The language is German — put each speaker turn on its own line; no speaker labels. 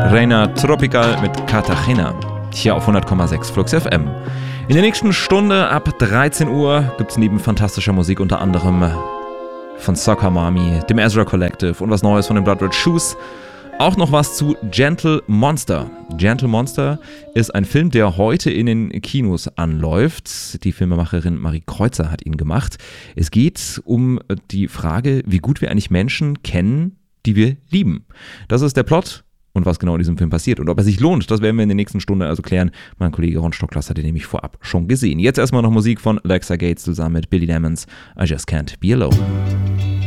Reina Tropical mit Cartagena. Hier auf 100,6 Flux FM. In der nächsten Stunde ab 13 Uhr gibt es neben fantastischer Musik unter anderem von Soccer Mommy, dem Ezra Collective und was Neues von den Blood Red Shoes. Auch noch was zu Gentle Monster. Gentle Monster ist ein Film, der heute in den Kinos anläuft. Die Filmemacherin Marie Kreuzer hat ihn gemacht. Es geht um die Frage, wie gut wir eigentlich Menschen kennen, die wir lieben. Das ist der Plot und was genau in diesem Film passiert. Und ob er sich lohnt, das werden wir in der nächsten Stunde also klären. Mein Kollege Ron Stocklas hat den nämlich vorab schon gesehen. Jetzt erstmal noch Musik von Alexa Gates zusammen mit Billy Lemons. I Just Can't Be Alone.